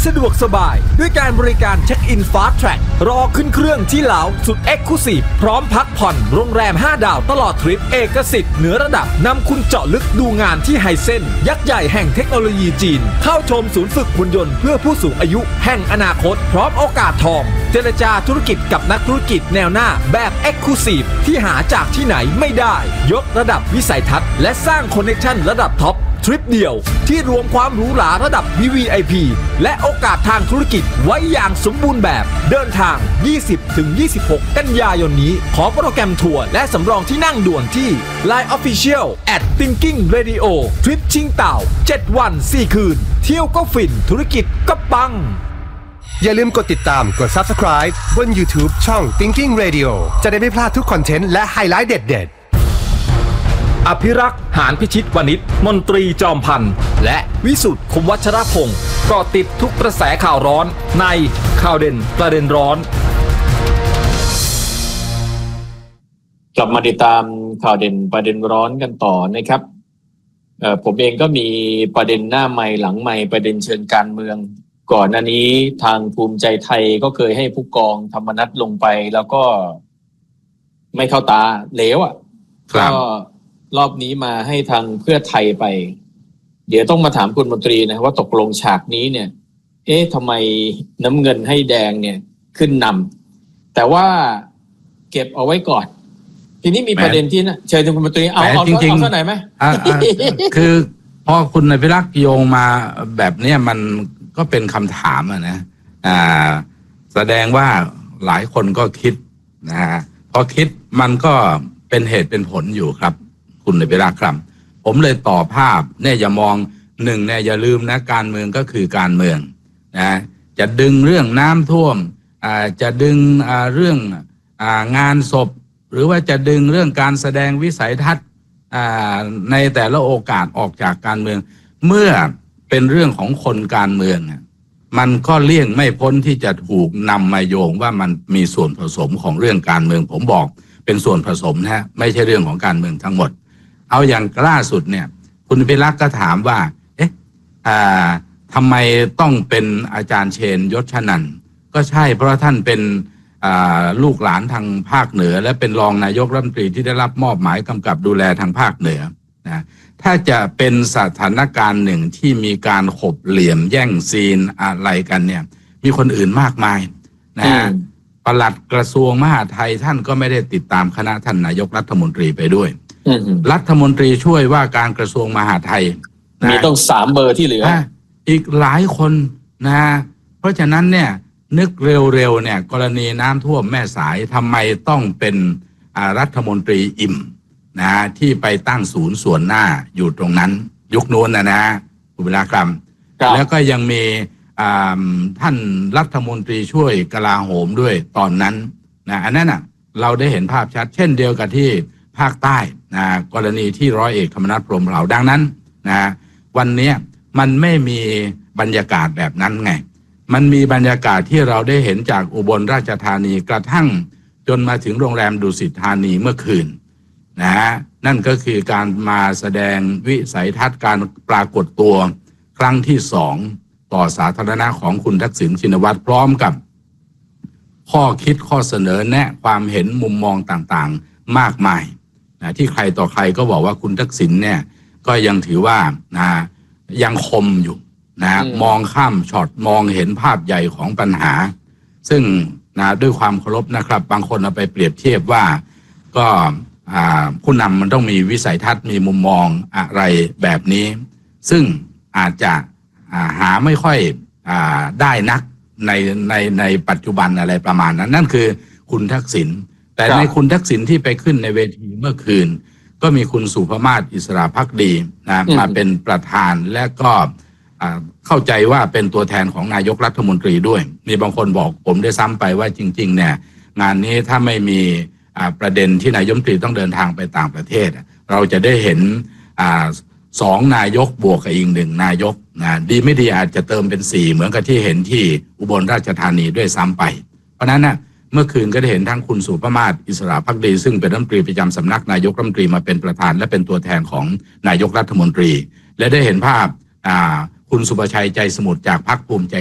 สะดวกสบายด้วยการบริการเช็คอินฟาสต์แทร็กรอขึ้นเครื่องที่ลาวสุดเอ็กซ์คลูซีฟพร้อมพักผ่อนโรงแรม5 ดาวตลอดทริปเอกสิทธิ์เหนือระดับนำคุณเจาะลึกดูงานที่ไฮเซ็นยักษ์ใหญ่แห่งเทคโนโลยีจีนเข้าชมศูนย์ฝึกหุ่นยนต์เพื่อผู้สูงอายุแห่งอนาคตพร้อมโอกาสทองเจรจาธุรกิจกับนักธุรกิจแนวหน้าแบบเอ็กซ์คลูซีฟที่หาจากที่ไหนไม่ได้ยกระดับวิสัยทัศน์และสร้างคอนเนคชั่นระดับท็อปทริปเดียวที่รวมความหรูหราระดับ VVIP และโอกาสทางธุรกิจไว้อย่างสมบูรณ์แบบเดินทาง 20-26 กันยายนนี้ขอโปรแกรมทัวร์และสำรองที่นั่งด่วนที่ Line Official @Thinking Radio ทริปชิงเต่า7 วัน 4 คืนเที่ยวก็ฟินธุรกิจก็ปังอย่าลืมกดติดตามกด Subscribe บน YouTube ช่อง Thinking Radio จะได้ไม่พลาดทุกคอนเทนต์และไฮไลท์เด็ดๆอภิรักษ์หานพิชิตวณิชมนตรีจอมพันธ์และวิสุทธิ์คมวัชรพงศ์ก็ติดทุกกระแสข่าวร้อนในข่าวเด่นประเด็นร้อนกลับมาติดตามข่าวเด่นประเด็นร้อนกันต่อนะครับผมเองก็มีประเด็นหน้าไมค์หลังไมค์ประเด็นเชิงการเมืองก่อนหน้านี้ทางภูมิใจไทยก็เคยให้ผู้กองธรรมนัสลงไปแล้วก็ไม่เข้าตาเหลวก็รอบนี้มาให้ทางเพื่อไทยไปเดี๋ยวต้องมาถามคุณมนตรีนะว่าตกลงฉากนี้เนี่ยทำไมน้ำเงินให้แดงเนี่ยขึ้นนำแต่ว่าเก็บเอาไว้ก่อนทีนี้มีประเด็นที่นะเชิญคุณมนตรีเอาซะหน่อยไหมคือพอคุณอภิรักษ์โยงมาแบบเนี้ยมันก็เป็นคำถามนะแสดงว่าหลายคนก็คิดนะฮะพอคิดมันก็เป็นเหตุเป็นผลอยู่ครับคุณอภิรักษ์ครับผมเลยต่อภาพเนี่ยอย่ามองหนึ่งเนี่ยอย่าลืมนะการเมืองก็คือการเมืองนะจะดึงเรื่องน้ำท่วมจะดึงเรื่องงานศพหรือว่าจะดึงเรื่องการแสดงวิสัยทัศน์ในแต่ละโอกาสออกจากการเมืองเมื่อเป็นเรื่องของคนการเมืองมันก็เลี่ยงไม่พ้นที่จะถูกนำมาโยงว่ามันมีส่วนผสมของเรื่องการเมืองผมบอกเป็นส่วนผสมนะไม่ใช่เรื่องของการเมืองทั้งหมดเอาอย่างล่าสุดเนี่ยคุณอภิรักษ์ก็ถามว่าทำไมต้องเป็นอาจารย์เชนยศชนันท์ก็ใช่เพราะท่านเป็นลูกหลานทางภาคเหนือและเป็นรองนายกรัฐมนตรีที่ได้รับมอบหมายกำกับดูแลทางภาคเหนือนะถ้าจะเป็นสถานการณ์หนึ่งที่มีการขบเหลี่ยมแย่งซีนอะไรกันเนี่ยมีคนอื่นมากมายนะปลัดกระทรวงมหาดไทยท่านก็ไม่ได้ติดตามคณะท่านนายกรัฐมนตรีไปด้วยรัฐมนตรีช่วยว่าการกระทรวงมหาดไทยมีต้อง3 เบอร์ที่เหลืออีกหลายคนนะเพราะฉะนั้นเนี่ยนึกเร็วๆเนี่ยกรณีน้ำท่วมแม่สายทำไมต้องเป็นรัฐมนตรีอิ่มนะที่ไปตั้งศูนย์ส่วนหน้าอยู่ตรงนั้นยุคโน้นนะคุณเวลาครับแล้วก็ยังมีท่านรัฐมนตรีช่วยกลาโหมด้วยตอนนั้นนะอันนั้นเราได้เห็นภาพชัดเช่นเดียวกับที่ภาคใต้นะกรณีที่ร้อยเอกธรรมนัสพรหมเผ่าดังนั้นนะวันนี้มันไม่มีบรรยากาศแบบนั้นไงมันมีบรรยากาศที่เราได้เห็นจากอุบลราชธานีกระทั่งจนมาถึงโรงแรมดุสิตธานีเมื่อคืนนะนั่นก็คือการมาแสดงวิสัยทัศน์การปรากฏตัวครั้งที่2ต่อสาธารณะของคุณทักษิณชินวัตรพร้อมกับข้อคิดข้อเสนอแนะความเห็นมุมมองต่างๆมากมายนะที่ใครต่อใครก็บอกว่าคุณทักษิณเนี่ยก็ยังถือว่ายังคมอยู่นะมองข้ามช็อตมองเห็นภาพใหญ่ของปัญหาซึ่งด้วยความเคารพนะครับบางคนเอาไปเปรียบเทียบว่าก็ผู้นำมันต้องมีวิสัยทัศน์มีมุมมองอะไรแบบนี้ซึ่งอาจจะหาไม่ค่อยได้นักในปัจจุบันอะไรประมาณนั้นนั่นคือคุณทักษิณแต่ในคุณทักษิณที่ไปขึ้นในเวทีเมื่อคืนก็มีคุณสุภมาศอิสระภักดีมาเป็นประธานและก็เข้าใจว่าเป็นตัวแทนของนายกรัฐมนตรีด้วยมีบางคนบอกผมได้ซ้ำไปว่าจริงๆเนี่ยงานนี้ถ้าไม่มีประเด็นที่นายกรัฐมนตรีต้องเดินทางไปต่างประเทศเราจะได้เห็น2 นายกบวกกับอีก1 นายกดีไม่ดีอาจจะเติมเป็น4เหมือนกับที่เห็นที่อุบลราชธานีด้วยซ้ำไปเพราะนั้นเมื่อคืนก็ได้เห็นทั้งคุณสุภมาศอิสระภักดีซึ่งเป็นรัฐมนตรีประจำสำนักนายกรัฐมนตรีมาเป็นประธานและเป็นตัวแทนของนายกรัฐมนตรีและได้เห็นภาพคุณสุภชัยใจสมุทรจากพรรคภูมิใจ